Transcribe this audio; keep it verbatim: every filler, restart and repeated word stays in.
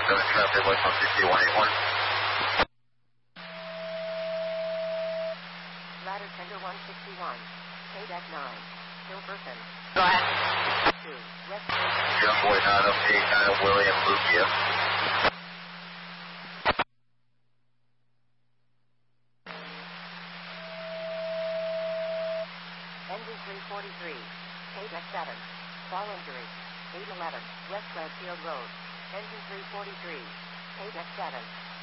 seven traffic, West one sixty one eight one. Ladder Tender one sixty-one. K deck nine. Hilberton. Go ahead. two. West Coast. John Boy nine up eight nine William Lucia. Engine three forty-three. K deck seven. Fall injury. eight eleven. West Redfield Road. Engine three forty-three. K deck seven.